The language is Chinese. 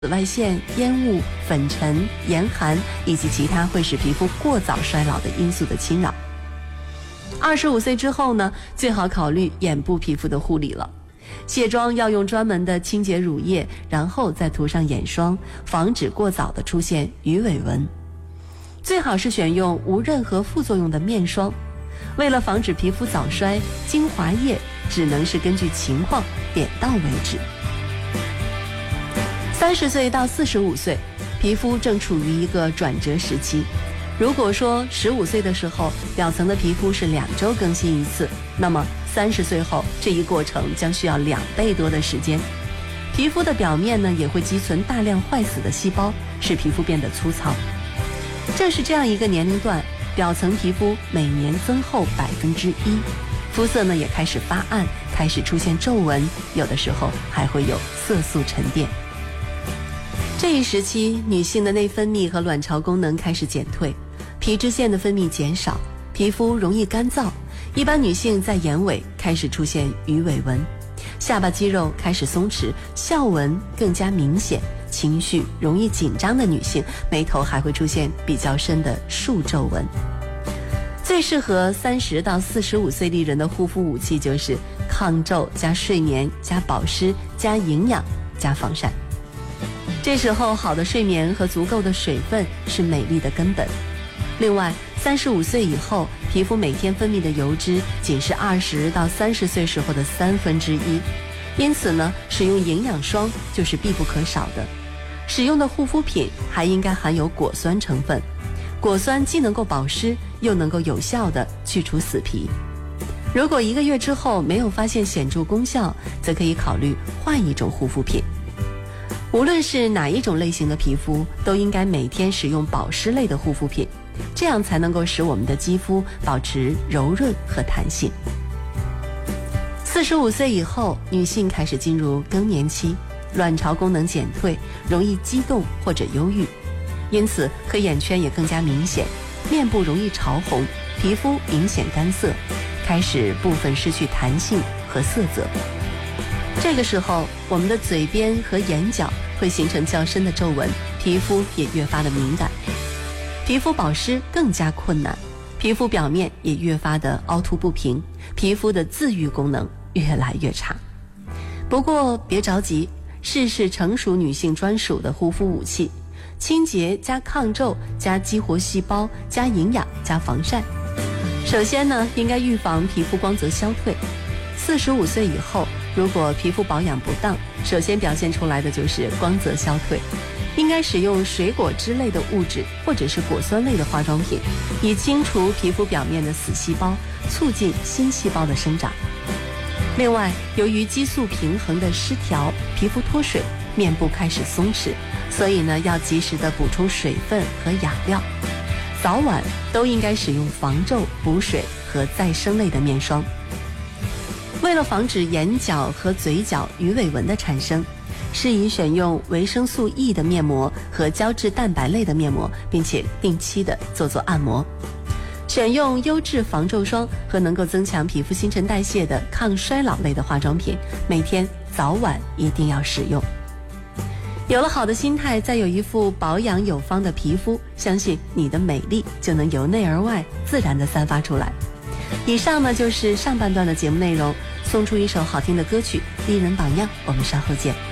紫外线、烟雾、粉尘、严寒以及其他会使皮肤过早衰老的因素的侵扰。25岁之后呢，最好考虑眼部皮肤的护理了。卸妆要用专门的清洁乳液，然后再涂上眼霜，防止过早的出现鱼尾纹。最好是选用无任何副作用的面霜。为了防止皮肤早衰，精华液只能是根据情况点到为止。30岁到45岁，皮肤正处于一个转折时期。如果说15岁的时候，表层的皮肤是2周更新一次，那么30岁后，这一过程将需要2倍多的时间。皮肤的表面呢，也会积存大量坏死的细胞，使皮肤变得粗糙。正是这样一个年龄段，表层皮肤每年增厚1%，肤色呢也开始发暗，开始出现皱纹，有的时候还会有色素沉淀。这一时期，女性的内分泌和卵巢功能开始减退，皮脂腺的分泌减少，皮肤容易干燥。一般女性在眼尾开始出现鱼尾纹，下巴肌肉开始松弛，笑纹更加明显。情绪容易紧张的女性，眉头还会出现比较深的竖皱纹。最适合30到45岁丽人的护肤武器就是抗皱加睡眠加保湿加营养加防晒。这时候好的睡眠和足够的水分是美丽的根本。另外，35岁以后，皮肤每天分泌的油脂仅是20到30岁时候的1/3，因此呢，使用营养霜就是必不可少的。使用的护肤品还应该含有果酸成分，果酸既能够保湿，又能够有效地去除死皮。如果1个月之后没有发现显著功效，则可以考虑换一种护肤品。无论是哪一种类型的皮肤，都应该每天使用保湿类的护肤品，这样才能够使我们的肌肤保持柔润和弹性。45岁以后，女性开始进入更年期，卵巢功能减退，容易激动或者忧郁，因此黑眼圈也更加明显，面部容易潮红，皮肤明显干涩，开始部分失去弹性和色泽。这个时候，我们的嘴边和眼角会形成较深的皱纹，皮肤也越发的敏感，皮肤保湿更加困难，皮肤表面也越发的凹凸不平，皮肤的自愈功能越来越差。不过别着急，试试成熟女性专属的护肤武器，清洁加抗皱加激活细胞加营养加防晒。首先呢，应该预防皮肤光泽消退。45岁以后，如果皮肤保养不当，首先表现出来的就是光泽消退，应该使用水果之类的物质或者是果酸类的化妆品，以清除皮肤表面的死细胞，促进新细胞的生长。另外，由于激素平衡的失调，皮肤脱水，面部开始松弛，所以呢，要及时的补充水分和养料。早晚都应该使用防皱、补水和再生类的面霜。为了防止眼角和嘴角鱼尾纹的产生，适宜选用维生素 E 的面膜和胶质蛋白类的面膜，并且定期的做按摩。选用优质防皱霜和能够增强皮肤新陈代谢的抗衰老类的化妆品，每天早晚一定要使用。有了好的心态，再有一副保养有方的皮肤，相信你的美丽就能由内而外自然地散发出来。以上呢就是上半段的节目内容，送出一首好听的歌曲《丽人榜样》，我们稍后见。